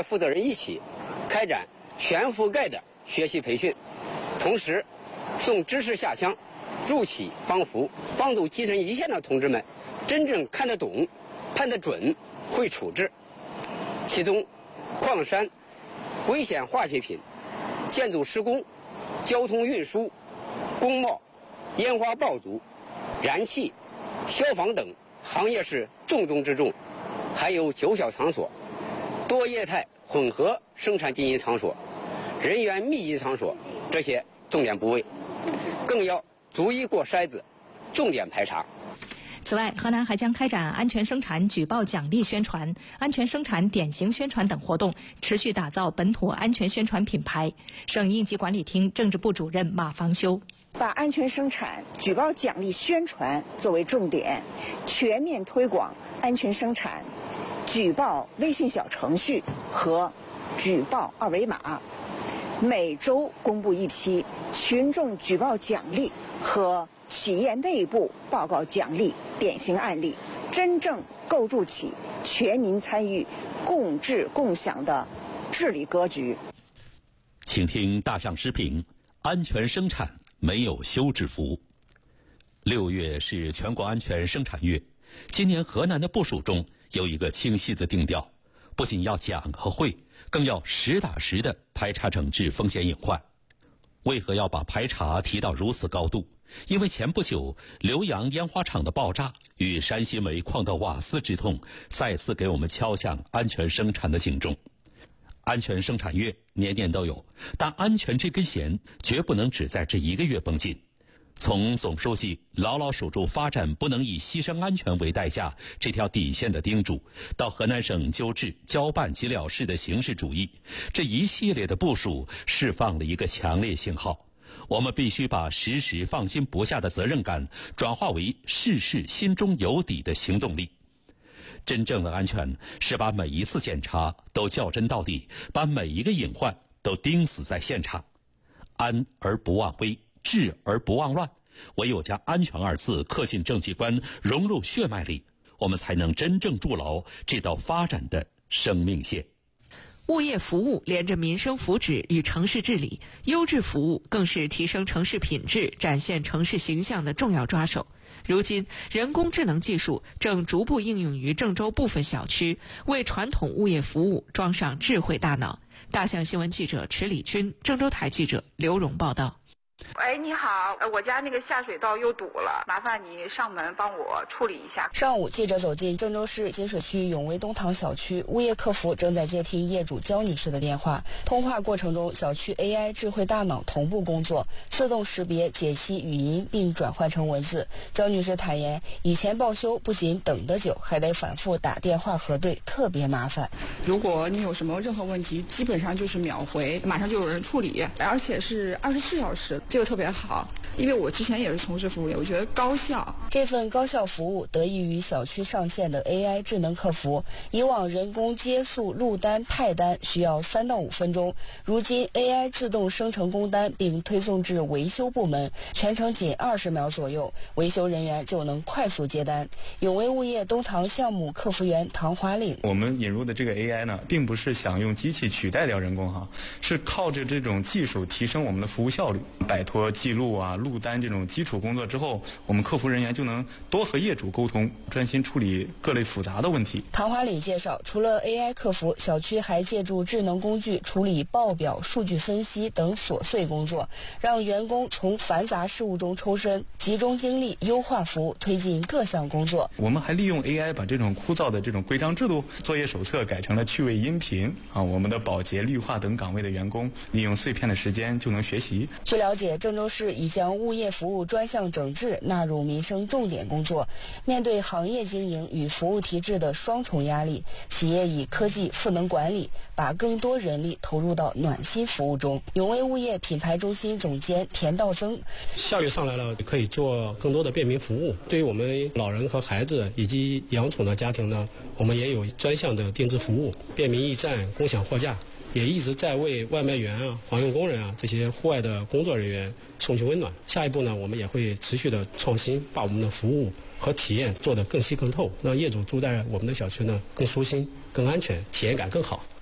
业负责人一起开展全覆盖的学习培训，同时送知识下乡，助企帮扶，帮助基层一线的同志们真正看得懂、判得准、会处置。其中，矿山、危险化学品、建筑施工、交通运输、工贸、烟花爆竹、燃气、消防等行业是重中之重，还有九小场所、多业态混合生产经营场所、人员密集场所，这些重点部位，更要逐一过筛子，重点排查。 此外，河南还将开展安全生产举报奖励宣传、安全生产典型宣传等活动，持续打造本土安全宣传品牌。省应急管理厅政治部主任马方修把安全生产举报奖励宣传作为重点，全面推广安全生产举报微信小程序和举报二维码，每周公布一批群众举报奖励和企业内部报告奖励典型案例，真正构筑起全民参与、共治共享的治理格局。 请听大象时评：安全生产没有休止符。6月是全国安全生产月，今年河南的部署中有一个清晰的定调，不仅要讲和会，更要实打实的排查整治风险隐患。为何要把排查提到如此高度？因为前不久浏阳烟花厂的爆炸与山西煤矿的瓦斯之痛，再次给我们敲响安全生产的警钟。安全生产月年年都有，但安全这根弦绝不能只在这一个月绷紧。从总书记牢牢守住发展不能以牺牲安全为代价这条底线的叮嘱，到河南省纠治交办即了事的形式主义，这一系列的部署释放了一个强烈信号。我们必须把时时放心不下的责任感转化为事事心中有底的行动力。真正的安全是把每一次检查都较真到底，把每一个隐患都盯死在现场。安而不忘危，治而不忘乱，唯有将安全二字刻进政绩观，融入血脉里，我们才能真正筑牢这道发展的生命线。 物业服务连着民生福祉与城市治理，优质服务更是提升城市品质、展现城市形象的重要抓手。如今，人工智能技术正逐步应用于郑州部分小区，为传统物业服务装上智慧大脑。大象新闻记者池礼军，郑州台记者刘荣报道。 喂，你好，我家那个下水道又堵了，麻烦你上门帮我处理一下。 上午，记者走进郑州市金水区永威东塘小区，物业客服正在接听业主焦女士的电话。通话过程中，小区 AI 智慧大脑同步工作，自动识别、解析语音并转换成文字。焦女士坦言，以前报修不仅等得久，还得反复打电话核对，特别麻烦。 如果你有什么任何问题，基本上就是秒回，马上就有人处理，而且是24小时。这个特别好，因为我之前也是从事服务业，我觉得高效。 这份高效服务得益于小区上线的 AI 智能客服，以往人工接速录单派单需要3到5分钟，如今 AI 自动生成工单并推送至维修部门，全程仅20秒左右，维修人员就能快速接单。永威物业东塘项目客服员唐华岭， 我们引入的这个 AI 呢，并不是想用机器取代掉人工是靠着这种技术提升我们的服务效率，摆脱记录录单这种基础工作之后，我们客服人员就能多和业主沟通，专心处理各类复杂的问题。 唐华岭介绍，除了 AI 客服，小区还借助智能工具处理报表、数据分析等琐碎工作，让员工从繁杂事务中抽身，集中精力优化服务，推进各项工作。 我们还利用 AI 把这种枯燥的这种规章制度、作业手册改成了趣味音频我们的保洁、绿化等岗位的员工利用碎片的时间就能学习。 据了解，郑州市已将物业服务专项整治纳入民生重点工作。面对行业经营与服务提质的双重压力，企业以科技赋能管理，把更多人力投入到暖心服务中。永威物业品牌中心总监田道增， 效率上来了，可以做更多的便民服务。对于我们老人和孩子以及养宠的家庭呢，我们也有专项的定制服务，便民驿站、共享货架，也一直在为外卖员环用工人这些户外的工作人员送去温暖。下一步呢，我们也会持续的创新，把我们的服务和体验做得更细更透，让业主住在我们的小区呢更舒心、更安全，体验感更好。